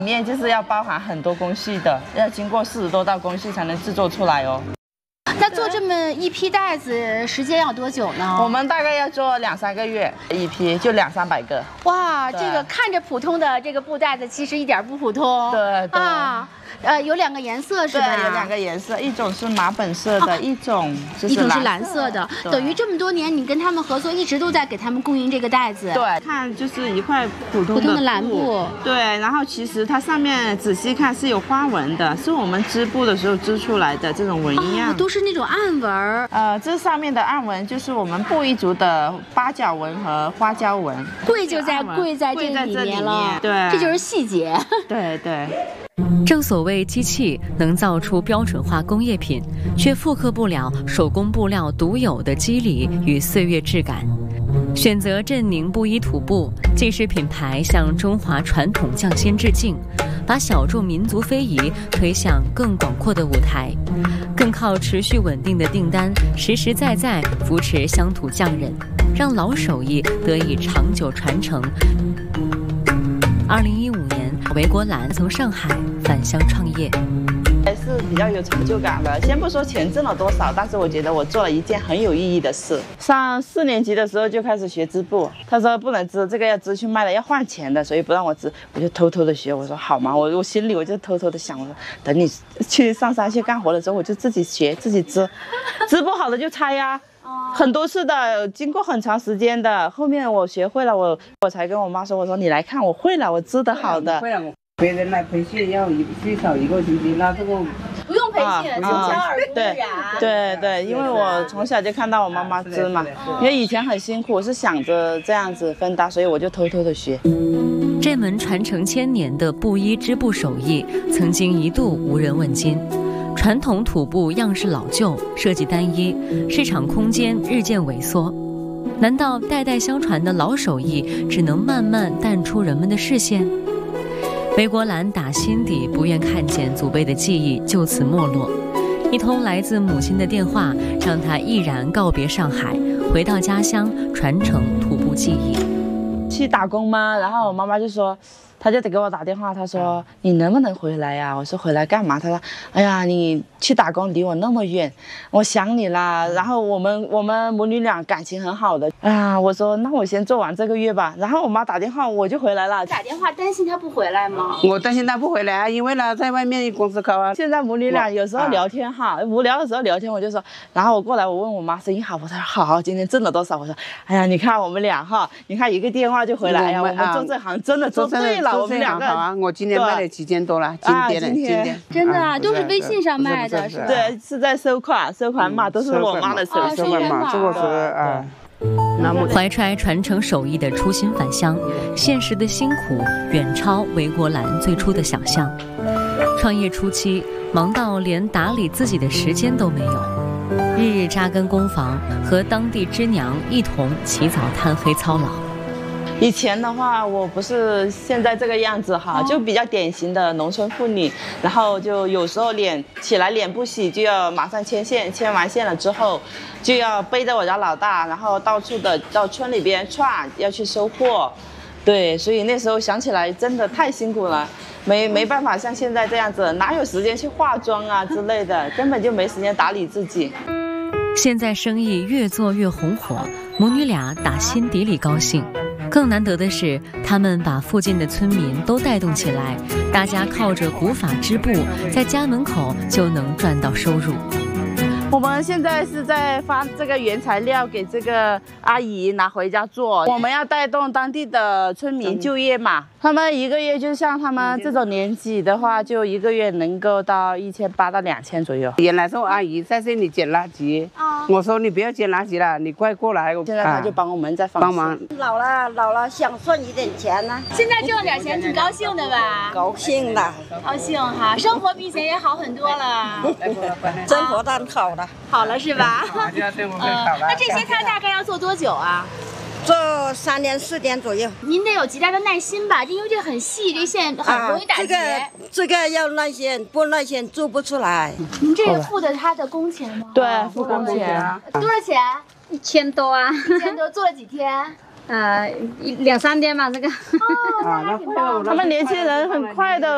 里面就是要包含很多工序的，要经过40多道工序才能制作出来哦。 那做这么一批袋子时间要多久呢？ 我们大概要做2、3个月一批，就200、300个。 哇，这个看着普通的这个布袋子，其实一点不普通。 对对啊，有2个颜色是吧？ 对，有2个颜色，一种是马本色的，一种是蓝色的。等于这么多年，你跟他们合作，一直都在给他们供应这个袋子。 对，看就是一块普通的蓝布。 对，然后其实它上面仔细看是有花纹的，是我们织布的时候织出来的这种纹样。 都是那种暗纹。 这上面的暗纹就是我们布依族的八角纹和花椒纹。 贵就贵在这里面了。 对， 这就是细节。 对对。 正所谓机器能造出标准化工业品，却复刻不了手工布料独有的肌理与岁月质感。选择镇宁布依土布，既是品牌向中华传统匠心致敬，把小众民族非遗推向更广阔的舞台，更靠持续稳定的订单，实实在在扶持乡土匠人，让老手艺得以长久传承。2015年，韦国兰从上海返乡创业， 还是比较有成就感的。先不说钱挣了多少，但是我觉得我做了一件很有意义的事。上4年级的时候就开始学织布，他说不能织，这个要织去卖了要换钱的，所以不让我织，我就偷偷的学。我说好嘛，我心里我就偷偷的想，我说等你去上山去干活的时候，我就自己学自己织，织不好的就拆呀。 很多次的，经过很长时间的，后面我学会了，我才跟我妈说，我说你来看，我会了，我织得好的。 会了，别人来培训要最少1个星期，那这个不用培训，从小耳濡目染。 对对，因为我从小就看到我妈妈织嘛，因为以前很辛苦，我是想着这样子分担，所以我就偷偷的学。 这门传承千年的布依织布手艺，曾经一度无人问津。 传统土布样式老旧，设计单一，市场空间日渐萎缩。难道代代相传的老手艺只能慢慢淡出人们的视线？韦国兰打心底不愿看见祖辈的技艺就此没落。一通来自母亲的电话，让他毅然告别上海，回到家乡传承土布技艺。 去打工吗？然后我妈妈就说。 他就得给我打电话，他说你能不能回来呀？我说回来干嘛？他说，哎呀，你去打工离我那么远，我想你啦。然后我们母女俩感情很好的啊。我说那我先做完这个月吧。然后我妈打电话，我就回来了。 打电话担心他不回来吗？ 我担心他不回来啊，因为呢在外面公司考啊。 现在母女俩有时候聊天哈，无聊的时候聊天，我就说，然后我过来我问我妈生意好不？她说好，今天挣了多少？我说，哎呀，你看我们俩哈，你看一个电话就回来，哎呀，我们做这行真的做对了。 我们2个好啊，我今年卖了7件多了，今天真的啊，都是微信上卖的，是吧？ 对，是在收款码都是我妈的手收款码，这个是啊。 怀揣传承手艺的初心返乡，现实的辛苦远超韦国兰最初的想象。创业初期，忙到连打理自己的时间都没有，日日扎根工坊，和当地织娘一同起早贪黑操劳。 以前的话，我不是现在这个样子哈，就比较典型的农村妇女，然后就有时候脸不洗，就要马上牵线，牵完线了之后，就要背着我家老大，然后到处的到村里边串，要去收货，对，所以那时候想起来真的太辛苦了，没办法像现在这样子，哪有时间去化妆啊之类的，根本就没时间打理自己。 现在生意越做越红火，母女俩打心底里高兴。 更难得的是，他们把附近的村民都带动起来，大家靠着古法织布，在家门口就能赚到收入。 我们现在是在发这个原材料给这个阿姨拿回家做，我们要带动当地的村民就业嘛。他们一个月就像他们这种年纪的话，就一个月能够到1800到2000左右。 原来是我阿姨在这里捡垃圾，我说你不要捡垃圾了，你快过来。 现在他就帮我们在帮忙。 老了，想赚一点钱呢。 现在挣点钱，挺高兴的吧？ 高兴的， 高兴哈，生活比以前也好很多了。 生活当然好了。 好了是吧？ 那这些菜大概要做多久啊？ 做3年4年左右。 您得有极大的耐心吧？因为这很细，这线很容易打结。 这个要耐心，不耐心做不出来。 您这个付的他的工钱吗？ 对，付工钱。 多少钱 ？1000多啊。 1000多，做了几天 ？2、3天吧，这个。 哦，那还挺棒。 他们年轻人很快的。